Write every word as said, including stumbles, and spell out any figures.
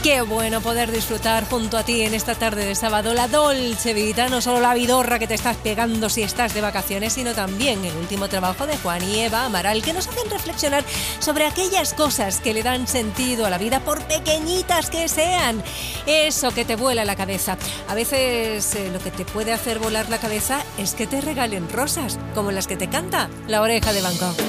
Qué bueno poder disfrutar junto a ti en esta tarde de sábado la Dolce Vita, no solo la vidorra que te estás pegando si estás de vacaciones, sino también el último trabajo de Juan y Eva Amaral, que nos hacen reflexionar sobre aquellas cosas que le dan sentido a la vida, por pequeñitas que sean. Eso que te vuela la cabeza. A veces eh, lo que te puede hacer volar la cabeza es que te regalen rosas, como las que te canta La Oreja de Van Gogh.